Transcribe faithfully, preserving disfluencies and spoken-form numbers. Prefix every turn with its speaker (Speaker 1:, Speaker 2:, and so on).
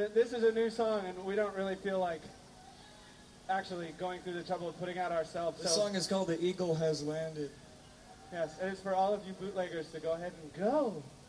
Speaker 1: a, this is a new song, and we don't really feel like actually going through the trouble of putting out ourselves.
Speaker 2: This
Speaker 1: so,
Speaker 2: song is called The Eagle Has Landed.
Speaker 1: Yes, and it's for all of you bootleggers to go ahead and go.